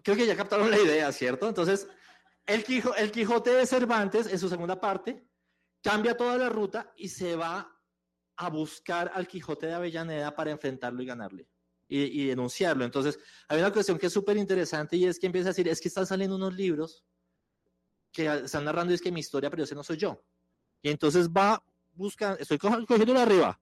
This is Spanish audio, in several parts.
creo que ya captaron la idea, ¿cierto? Entonces, el Quijote de Cervantes, en su segunda parte, cambia toda la ruta y se va a buscar al Quijote de Avellaneda para enfrentarlo y ganarle y denunciarlo. Entonces, hay una cuestión que es súper interesante y es que empieza a decir, es que están saliendo unos libros que están narrando, es que mi historia, pero ese no soy yo. Y entonces va buscando, estoy cogiéndolo arriba,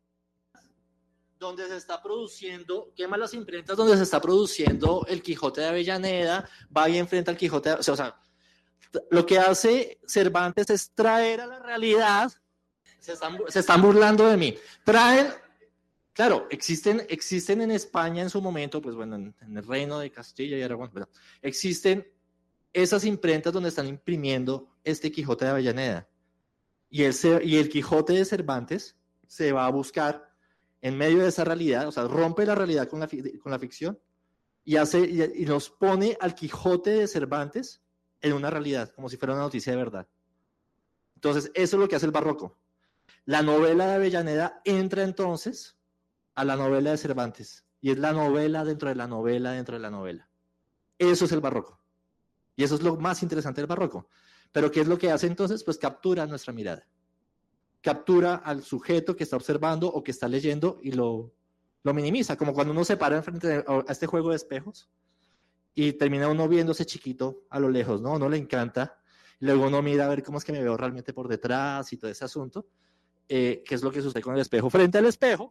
donde se está produciendo, quema las imprentas donde se está produciendo el Quijote de Avellaneda, va y enfrenta al Quijote de, o sea, lo que hace Cervantes es traer a la realidad, se están burlando de mí, traen, claro, existen en España en su momento, pues bueno, en el reino de Castilla y Aragón, bueno, existen esas imprentas donde están imprimiendo este Quijote de Avellaneda, y el Quijote de Cervantes se va a buscar en medio de esa realidad, o sea, rompe la realidad con la ficción y nos pone al Quijote de Cervantes en una realidad, como si fuera una noticia de verdad. Entonces, eso es lo que hace el barroco. La novela de Avellaneda entra entonces a la novela de Cervantes, y es la novela dentro de la novela dentro de la novela. Eso es el barroco. Y eso es lo más interesante del barroco. Pero ¿qué es lo que hace entonces? Pues captura nuestra mirada. Captura al sujeto que está observando o que está leyendo y lo minimiza, como cuando uno se para enfrente a este juego de espejos y termina uno viéndose chiquito a lo lejos, ¿no? Uno le encanta, y luego uno mira a ver cómo es que me veo realmente por detrás y todo ese asunto, qué es lo que sucede con el espejo. Frente al espejo,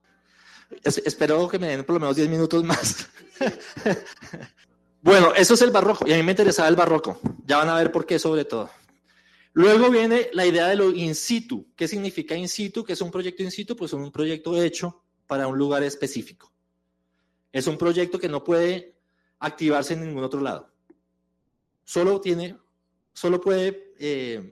espero que me den por lo menos 10 minutos más. Bueno, eso es el barroco, y a mí me interesaba el barroco, ya van a ver por qué sobre todo. Luego viene la idea de lo in situ. ¿Qué significa in situ? ¿Qué es un proyecto in situ? Pues un proyecto hecho para un lugar específico. Es un proyecto que no puede activarse en ningún otro lado. Solo puede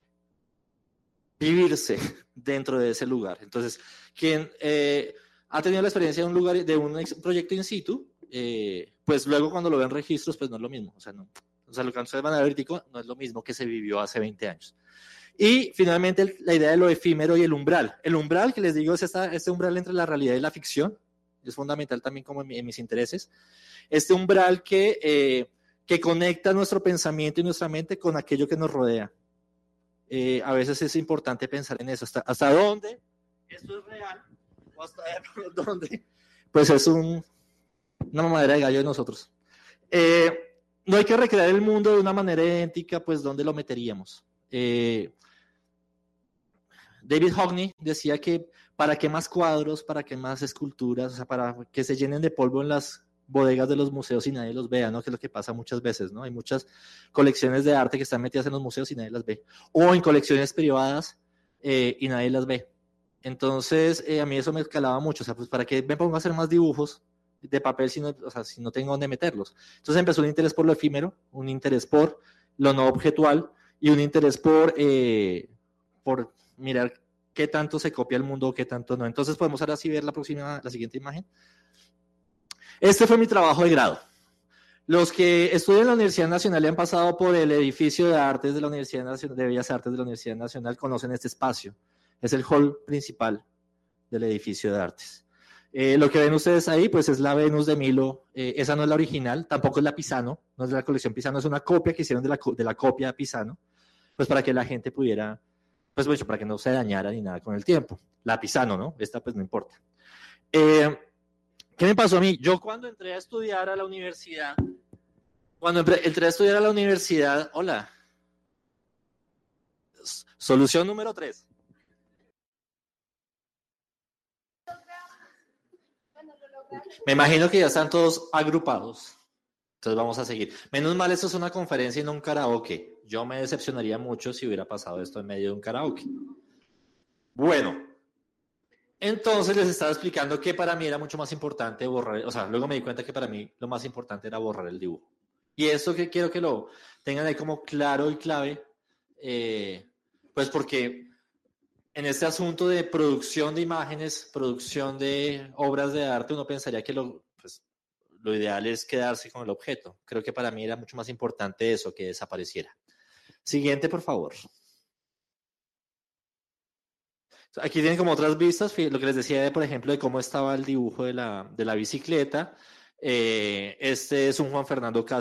vivirse dentro de ese lugar. Entonces, quien ha tenido la experiencia de un lugar, de un proyecto in situ, pues luego cuando lo ven registros, pues no es lo mismo. O sea, lo que ustedes van a ver no es lo mismo que se vivió hace 20 años. Y finalmente la idea de lo efímero y el umbral. El umbral, que les digo, es este umbral entre la realidad y la ficción. Es fundamental también como en mis intereses. Este umbral que conecta nuestro pensamiento y nuestra mente con aquello que nos rodea. A veces es importante pensar en eso. ¿Hasta dónde esto es real? ¿O hasta dónde? Pues es una mamadera de gallo de nosotros. No hay que recrear el mundo de una manera idéntica, pues ¿dónde lo meteríamos? David Hockney decía que para qué más cuadros, para qué más esculturas, o sea, para que se llenen de polvo en las bodegas de los museos y nadie los vea, ¿no? Que es lo que pasa muchas veces, ¿no? Hay muchas colecciones de arte que están metidas en los museos y nadie las ve. O en colecciones privadas y nadie las ve. Entonces, a mí eso me escalaba mucho. O sea, pues ¿para qué me pongo a hacer más dibujos de papel si no tengo dónde meterlos? Entonces empezó un interés por lo efímero, un interés por lo no objetual y un interés por mirar qué tanto se copia el mundo o qué tanto no. Entonces podemos ahora sí ver la siguiente imagen. Este fue mi trabajo de grado. Los que estudian en la Universidad Nacional y han pasado por el edificio de artes de la Universidad Nacional, de Bellas Artes de la Universidad Nacional, conocen este espacio. Es el hall principal del edificio de artes. Lo que ven ustedes ahí, pues es la Venus de Milo. Esa no es la original, tampoco es la Pisano, no es de la colección Pisano, es una copia que hicieron de la copia de Pisano, pues para que la gente pudiera, pues bueno, para que no se dañara ni nada con el tiempo. La Pisano, ¿no? Esta pues no importa. ¿Qué me pasó a mí? Yo cuando entré a estudiar a la universidad, hola, solución número 3. Me imagino que ya están todos agrupados. Entonces vamos a seguir. Menos mal, esto es una conferencia y no un karaoke. Yo me decepcionaría mucho si hubiera pasado esto en medio de un karaoke. Bueno, entonces les estaba explicando que para mí era mucho más importante borrar, o sea, luego me di cuenta que para mí lo más importante era borrar el dibujo. Y esto que quiero que lo tengan ahí como claro y clave, pues porque en este asunto de producción de imágenes, producción de obras de arte, uno pensaría que lo ideal es quedarse con el objeto. Creo que para mí era mucho más importante eso, que desapareciera. Siguiente, por favor. Aquí tienen como otras vistas, lo que les decía, por ejemplo, de cómo estaba el dibujo de la bicicleta. Este es un Juan Fernando